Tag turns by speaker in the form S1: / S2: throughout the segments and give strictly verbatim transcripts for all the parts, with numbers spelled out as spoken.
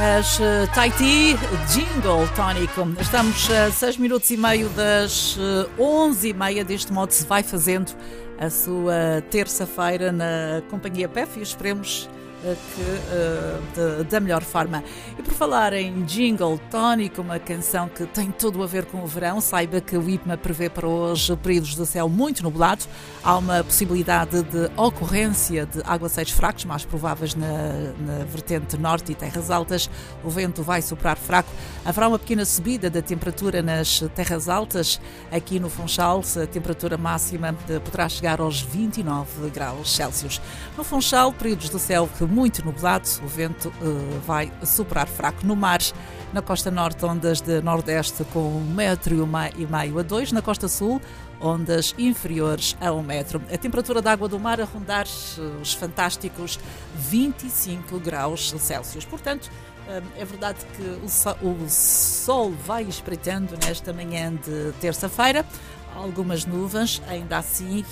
S1: As uh, Tahiti Jingle Tónico. Estamos a seis minutos e meio das uh, onze e meia. Deste modo se vai fazendo a sua terça-feira na Companhia P E F e esperemos uh, que uh, de, da melhor forma. E por falar em Jingle Tónico, uma canção que tem tudo a ver com o verão, saiba que o I P M A prevê para hoje períodos de céu muito nublado. Há uma possibilidade de ocorrência de aguaceiros fracos, mais prováveis na, na vertente norte e terras altas. O vento vai soprar fraco. Haverá uma pequena subida da temperatura nas terras altas. Aqui no Funchal, a temperatura máxima de, poderá chegar aos vinte e nove graus Celsius. No Funchal, períodos de céu muito nublado. O vento uh, vai soprar fraco. No mar, na costa norte, ondas de nordeste com um metro e meio a dois. Na costa sul, ondas inferiores a um metro. A temperatura da água do mar a rondar os fantásticos vinte e cinco graus Celsius. Portanto, é verdade que o sol vai espreitando nesta manhã de terça-feira. Algumas nuvens, ainda assim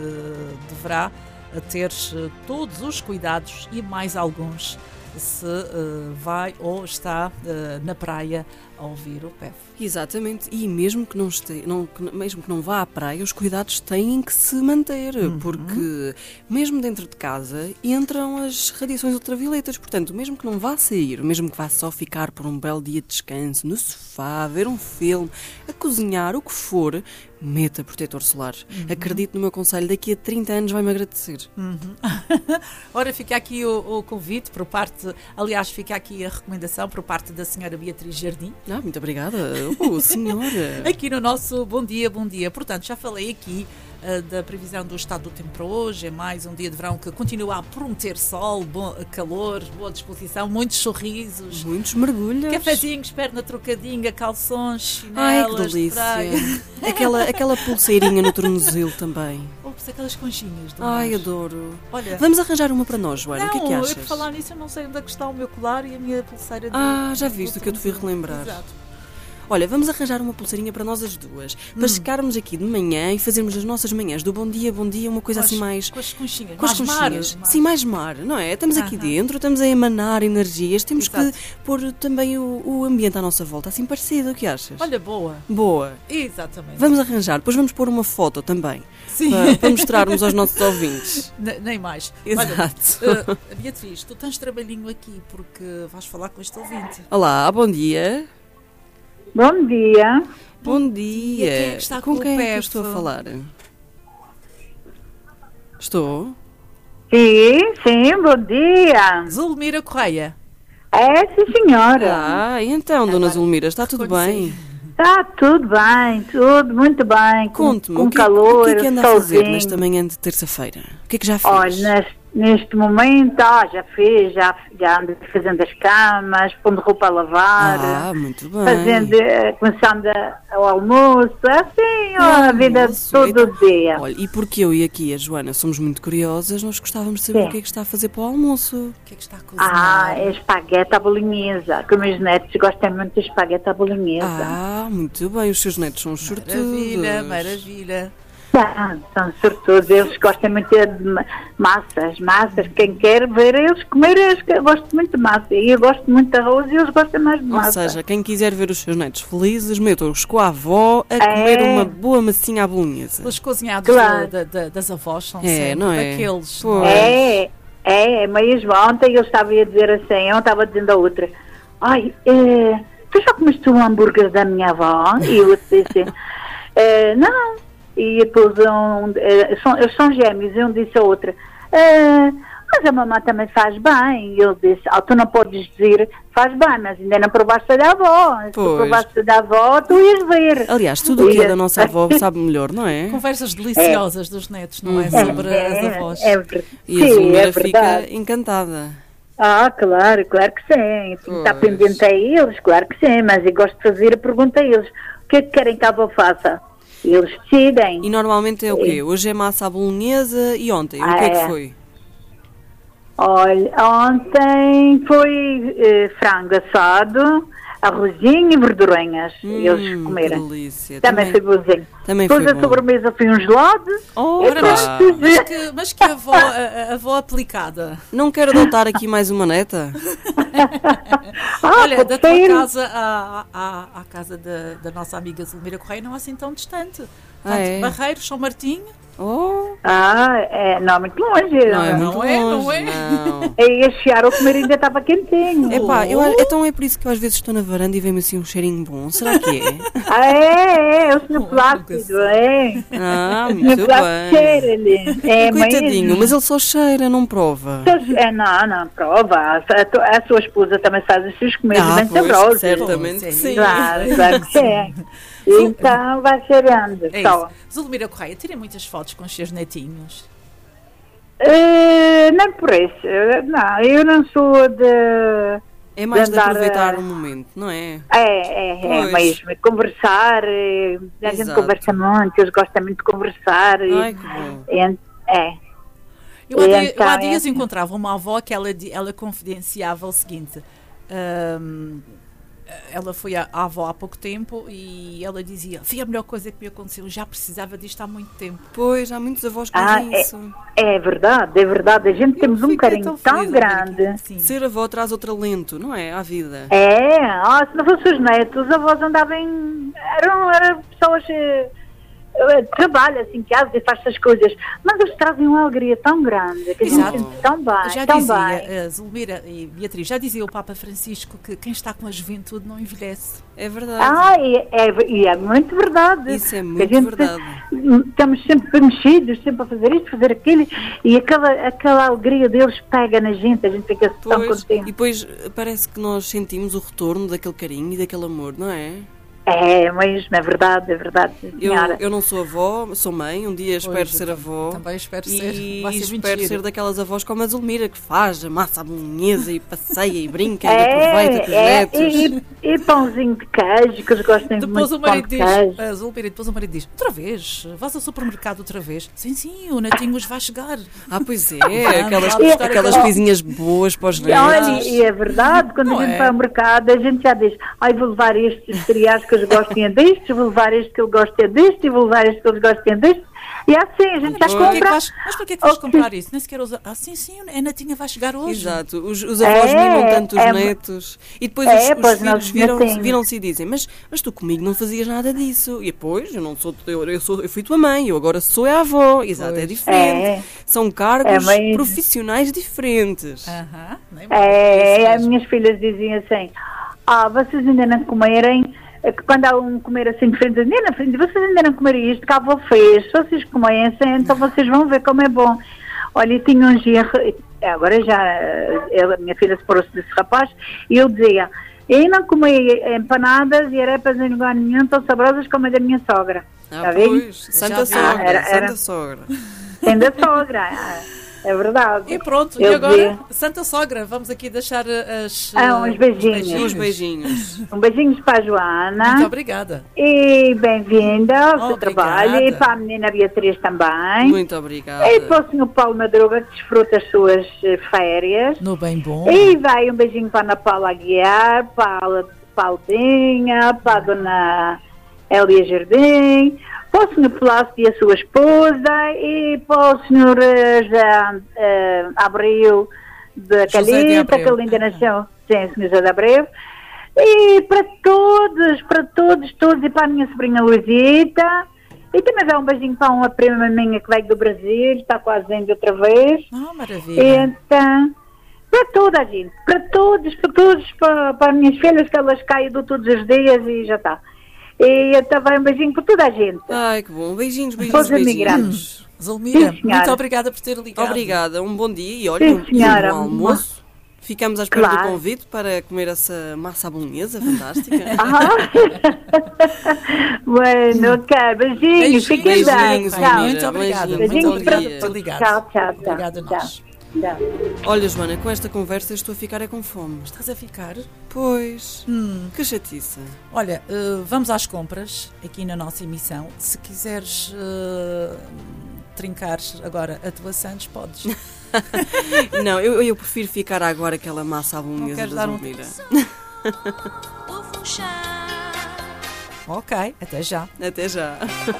S1: deverá ter todos os cuidados e mais alguns se uh, vai ou está uh, na praia a ouvir o P E F.
S2: Exatamente, e mesmo que não, este, não, mesmo que não vá à praia, os cuidados têm que se manter, uhum. porque mesmo dentro de casa entram as radiações ultravioletas, portanto, mesmo que não vá sair, mesmo que vá só ficar por um belo dia de descanso, no sofá, a ver um filme, a cozinhar, o que for, meta protetor solar. Uhum. Acredito no meu conselho, daqui a trinta anos vai-me agradecer.
S1: Uhum. Ora, fica aqui o, o convite por parte, aliás, fica aqui a recomendação por parte da senhora Beatriz Jardim.
S2: Ah, muito obrigada. Oh, senhora.
S1: Aqui no nosso Bom Dia, Bom Dia. Portanto, já falei aqui uh, da previsão do estado do tempo para hoje. É mais um dia de verão que continua a prometer sol, bom, calor, boa disposição, muitos sorrisos.
S2: Muitos mergulhos.
S1: Cafezinhos, perna trocadinha, calções, chinelas.
S2: Ai, que delícia. aquela, aquela pulseirinha no tornozelo também.
S1: Ops, aquelas conchinhas do
S2: Ai,
S1: mar.
S2: Adoro.
S1: Olha,
S2: vamos arranjar uma para nós, Joana.
S1: Não,
S2: o que é que achas?
S1: Eu, por falar nisso, eu não sei onde é que está o meu colar e a minha pulseira de...
S2: Ah, já viste o que eu te fui relembrar.
S1: Exato.
S2: Olha, vamos arranjar uma pulseirinha para nós as duas, para hum. chegarmos aqui de manhã e fazermos as nossas manhãs do Bom Dia, Bom Dia, uma coisa
S1: com
S2: assim
S1: as,
S2: mais...
S1: Com as conchinhas,
S2: com as
S1: mais
S2: conchinhas.
S1: Mar,
S2: Sim, mais mar, não é? Estamos aqui uh-huh. dentro, estamos a emanar energias, temos Exato. que pôr também o, o ambiente à nossa volta, assim parecido, o que achas?
S1: Olha, boa.
S2: Boa.
S1: Exatamente.
S2: Vamos arranjar, depois vamos pôr uma foto também.
S1: Sim.
S2: Para, para mostrarmos aos nossos ouvintes.
S1: N- nem mais.
S2: Exato.
S1: Olha, uh, Beatriz, tu tens trabalhinho aqui porque vais falar com este ouvinte.
S2: Olá, bom dia.
S3: Bom dia.
S2: Bom dia.
S1: Quem é que está com,
S2: com quem
S1: o
S2: é que eu estou a falar? Estou?
S3: Sim, sim, bom dia.
S1: Zulmira Correia.
S3: É, sim, senhora.
S2: Ah, então, dona Zulmira, está tudo bem?
S3: Está tudo bem, tudo muito bem.
S2: Conte-me,
S3: com, com
S2: o que,
S3: calor,
S2: o que é que anda a fazer
S3: solzinho.
S2: nesta manhã de terça-feira? O que é que já fez?
S3: Olha, neste, neste momento, ah, já fiz, já, já ando fazendo as camas, pondo roupa a lavar.
S2: Ah, muito bem.
S3: Fazendo, começando a, o almoço, assim, a vida
S2: almoço.
S3: todo
S2: então,
S3: o dia.
S2: Olha, e porque eu e aqui a Joana somos muito curiosas, nós gostávamos de saber
S3: Sim.
S2: o que é que está a fazer para o almoço.
S1: O que é que está a cozinhar?
S3: Ah, é espaguete à bolonhesa, que os meus netos gostam muito de espaguete à bolonhesa.
S2: Ah, muito bem, os seus netos são sortudos.
S1: Maravilha, maravilha.
S3: São, são sortudos, eles gostam muito de massas, massas, quem quer ver eles comer, eu gosto muito de massa, e eu gosto muito de arroz e eles gostam mais de massa.
S2: Ou seja, quem quiser ver os seus netos felizes, meta-os com a avó a
S3: É.
S2: comer uma boa massinha à bolonhesa.
S1: Os cozinhados
S3: Claro.
S1: da, da, das avós são
S2: É,
S1: sempre
S2: não é?
S1: daqueles.
S2: Pois.
S1: Não é?
S3: É, é, mas ontem eu estava a dizer assim, eu estava dizendo a outra, ai, é, tu já comeste um hambúrguer da minha avó? E eu disse, é, não. E depois um, é, são, eles são gêmeos, e um disse a outra, é, mas a mamãe também faz bem. E eu disse, ah, tu não podes dizer faz bem, mas ainda não provaste da avó. Se tu
S2: Pois.
S3: provaste da avó, tu ias ver.
S2: Aliás, tudo o que é da nossa avó sabe melhor, não é?
S1: Conversas deliciosas dos netos, não é?
S2: Uhum.
S1: Sobre
S3: É,
S1: as avós.
S3: é, é ver-
S2: E a
S3: sim,
S2: Zulmira
S3: é verdade.
S2: fica encantada.
S3: Ah, claro, claro que sim. Está
S2: Pois.
S3: pendente a eles, claro que sim, mas eu gosto de fazer a pergunta a eles. O que é que querem que a avó faça? Eles decidem.
S2: E normalmente é o quê? Hoje é massa à bolonhesa e ontem? O
S3: Ah,
S2: que é que
S3: é.
S2: foi?
S3: Olha, ontem foi eh, frango assado, arrozinho e verdurinhas.
S2: Hum,
S3: E eles comeram.
S2: que delícia.
S3: Também, foi bonzinho.
S2: Também
S3: Depois
S2: foi
S3: a
S2: bom.
S3: sobremesa foi um gelado.
S2: Oh,
S1: Ora, mas,
S2: pá.
S1: mas que, mas que avó, a, a avó aplicada.
S2: Não quero adotar aqui mais uma neta?
S3: Ah,
S1: Olha,
S3: pode
S1: da tua
S3: ser.
S1: casa à, à, à casa da, da nossa amiga Zulmira Correia não é assim tão distante.
S2: Ah,
S1: Portanto,
S2: é?
S1: Barreiros, São Martinho.
S2: Oh,
S3: Ah, é, não, muito longe.
S2: não é
S1: Não
S2: muito
S1: é, não
S2: longe,
S1: é?
S2: não.
S3: E a chegar, o comer ainda estava quentinho.
S2: Epá, eu, então é por isso que eu às vezes estou na varanda e vem-me assim um cheirinho bom. Será que é?
S3: Ah, é, é, o senhor
S1: Oh,
S3: Plácido, é.
S2: Ah,
S3: O
S2: muito
S3: senhor Plácido
S2: bem.
S3: cheira-lhe. É
S2: Coitadinho,
S3: mesmo.
S2: mas ele só cheira, não prova.
S3: É, não, não, prova. A, a, a sua esposa também faz os seus comidos
S2: Ah,
S3: bem
S2: pois,
S3: saborosos.
S2: certamente que sim.
S3: Claro, claro que é. Então vai cheirando.
S1: É
S3: Só.
S1: isso. Zulmira Correia, tira muitas fotos com os seus netinhos.
S3: Eh, não por isso. Não, eu não sou de.
S2: É mais de
S3: andar,
S2: aproveitar
S3: eh,
S2: o momento, não é?
S3: É, é, é
S2: Pois.
S3: mesmo. Conversar. eh, A gente
S2: Exato.
S3: conversa muito, eles gostam muito de conversar. e-
S2: Ai, que bom.
S3: e- É.
S1: Eu há, dia-
S3: Então,
S1: eu há
S3: é
S1: dias
S3: assim.
S1: encontrava uma avó que ela, di- ela confidenciava o seguinte. ahm, ela foi à, à avó há pouco tempo e ela dizia: foi a melhor coisa que me aconteceu, já precisava disto há muito tempo.
S2: Pois, há muitos avós que
S3: Ah,
S2: dizem
S3: é,
S2: isso.
S3: é verdade, é verdade. A gente temos
S1: Eu
S3: um
S1: fiquei
S3: carinho
S1: tão
S3: tão
S1: feliz ao ver
S3: grande.
S1: aquilo. Sim.
S2: Ser avó traz outro alento, não é? À vida.
S3: É, ah, se não fossem os netos, os avós andavam em. Eram, eram pessoas. eh, eh, trabalham assim, que e faz essas coisas. Mas eles trazem uma alegria tão grande, que a gente
S1: Exato.
S3: sente tão bem,
S1: Já
S3: tão
S1: dizia,
S3: bem.
S1: eh, Zulmira e Beatriz, já dizia o Papa Francisco que quem está com a juventude não envelhece.
S2: É verdade.
S3: Ah, e é, e é muito verdade.
S2: Isso é
S3: Que
S2: muito
S3: a gente,
S2: verdade.
S3: Estamos sempre mexidos, sempre a fazer isto, fazer aquilo, e aquela, aquela alegria deles pega na gente, a gente fica tão
S2: Pois, e
S3: contente.
S2: depois eh, parece que nós sentimos o retorno daquele carinho e daquele amor, não é?
S3: É mesmo, é verdade, é verdade, sim,
S2: Eu,
S3: senhora.
S2: eu não sou avó, sou mãe, um dia espero
S1: Pois,
S2: ser avó.
S1: Também espero
S2: E
S1: ser. Vai ser
S2: espero
S1: mentira.
S2: ser daquelas avós como a Zulmira, que faz a massa à bolonhesa e passeia e brinca e
S3: É,
S2: aproveita com os
S3: é,
S2: netos.
S3: e, e pãozinho de queijo, que eles gostam
S1: Depois
S3: muito
S1: o
S3: de pão
S1: marido
S3: de
S1: diz,
S3: queijo.
S1: a Zulmira, depois o marido diz: outra vez, vais ao supermercado outra vez. Sim, sim, o Netinho os vai chegar.
S2: Ah, pois é,
S1: Vamos,
S2: aquelas,
S1: vamos buscar
S2: aquelas
S1: aquela-
S2: coisinhas boas para os
S3: E olha,
S2: netos.
S3: e é verdade, quando
S1: Não
S3: a gente
S1: é?
S3: vai ao mercado, a gente já diz: ai, vou levar estes cereais que eles gostem destes, vou levar este que ele gosta deste, e vou levar este que eles gostem deste. E assim, a gente já
S1: Mas porquê que
S3: compra.
S1: vais, mas porquê que vais
S3: Oh,
S1: comprar isso? Nem sequer usa. Ah, sim, sim, a Netinha vai chegar hoje.
S2: Exato, os, os avós
S3: É,
S2: mimam tanto os
S3: é,
S2: netos e depois
S3: é,
S2: os, os
S3: pois,
S2: filhos
S3: nós
S2: viram-
S3: netinhos.
S2: viram-se e dizem: mas, mas tu comigo não fazias nada disso. E depois, eu não sou, eu, eu, sou, eu fui tua mãe, eu agora sou a avó. Exato, é
S1: Pois.
S2: diferente.
S3: É.
S2: São cargos
S3: É mesmo.
S2: profissionais diferentes.
S1: Aham, nem
S3: É,
S1: isso
S3: as
S1: mesmo.
S3: minhas filhas diziam assim: ah, vocês ainda não comerem, é que quando há um comer assim de frente, ainda na frente, vocês ainda não comerem isto que a avó fez, se vocês comessem, então vocês vão ver como é bom. Olha, e tinha um dia, agora já, ela, minha filha separou-se desse rapaz, e eu dizia: eu não comi empanadas e arepas em lugar nenhum tão saborosas como a da minha sogra.
S2: Ah,
S3: Está bem?
S2: pois, Santa
S1: vi.
S2: Sogra,
S3: Ah, era- era-
S2: Santa Sogra.
S3: Tem da sogra, ah, é verdade.
S1: E pronto,
S3: Eu
S1: e agora,
S3: dizia,
S1: Santa Sogra, vamos aqui deixar uh, as.
S3: Ah,
S1: uh,
S3: uns beijinhos.
S2: Uns beijinhos.
S3: um beijinho para a Joana.
S1: Muito obrigada.
S3: E bem-vinda ao seu
S1: Obrigada.
S3: trabalho, e para a menina Beatriz também.
S2: Muito obrigada.
S3: E para o senhor Paulo Madruga, que desfruta as suas eh, férias.
S1: No bem bom.
S3: E vai um beijinho para a Ana Paula Aguiar, para a Paudinha, para a dona Elia Jardim, para o senhor Plácido e a sua esposa, e para o senhor eh, já, eh, Abreu da
S1: José de
S3: Calita,
S1: Abreu.
S3: que ele ainda nasceu, sim, o senhor José de Abreu. E para todos, para todos, todos, e para a minha sobrinha Luizita. E também vai um beijinho para uma prima minha que veio do Brasil, está quase indo outra vez.
S1: Ah, maravilha.
S3: Então, para toda a gente, para todos, para todos, para, para as minhas filhas, que elas caem do todos os dias e já está. E então vai um beijinho para toda a gente.
S2: Ai, que bom. Beijinhos,
S3: Para
S2: beijinhos,
S3: os
S2: beijinhos.
S3: imigrantes.
S1: Zulmira,
S3: Sim, senhora.
S1: muito obrigada por ter ligado.
S2: Obrigada, um bom dia e olha,
S3: Sim,
S2: um- e um
S3: senhora.
S2: bom almoço. Ficamos à espera
S3: Claro.
S2: do convite para comer essa massa à bolonhesa fantástica.
S3: Ah. Bueno, ok, beijinhos,
S1: Beijinhos,
S3: fiquem bem.
S2: beijinhos,
S3: Tchau.
S1: Muito obrigada.
S2: Beijinhos,
S1: Muito
S2: bom
S1: obrigada
S2: dia.
S1: por ter ligado.
S3: Tchau, tchau, tchau.
S1: Obrigada a
S3: tchau.
S1: nós.
S3: Tchau.
S2: Olha, Joana, com esta conversa estou a ficar é com fome.
S1: Estás a ficar?
S2: Pois,
S1: Hum.
S2: que chatice.
S1: Olha, eh, vamos às compras aqui na nossa emissão. Se quiseres eh, trincar agora a tua Santos, podes.
S2: Não, eu, eu prefiro ficar agora aquela massa à bolonhesa
S1: queres
S2: da
S1: dar um-
S2: Zulmira.
S4: Por no chão.
S1: Ok, até já.
S2: Até já.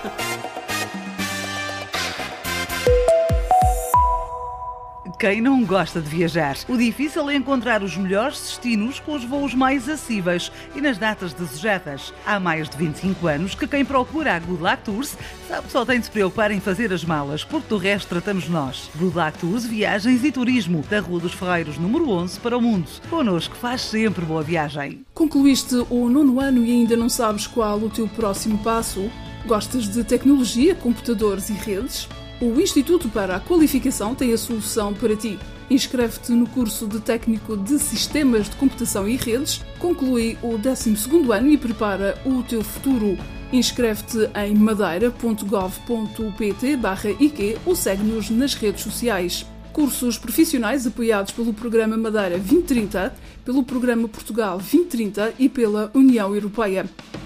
S5: Quem não gosta de viajar? O difícil é encontrar os melhores destinos com os voos mais acessíveis e nas datas desejadas. Há mais de vinte e cinco anos que quem procura a Good Luck Tours sabe que só tem de se preocupar em fazer as malas, porque do resto tratamos nós. Good Luck Tours, viagens e turismo, da Rua dos Ferreiros, número onze, para o mundo. Connosco faz sempre boa viagem.
S6: Concluíste o nono ano e ainda não sabes qual o teu próximo passo? Gostas de tecnologia, computadores e redes? O Instituto para a Qualificação tem a solução para ti. Inscreve-te no curso de Técnico de Sistemas de Computação e Redes, conclui o décimo segundo ano e prepara o teu futuro. Inscreve-te em madeira ponto gov ponto pt barra I Q ou segue-nos nas redes sociais. Cursos profissionais apoiados pelo Programa Madeira vinte trinta, pelo Programa Portugal vinte trinta e pela União Europeia.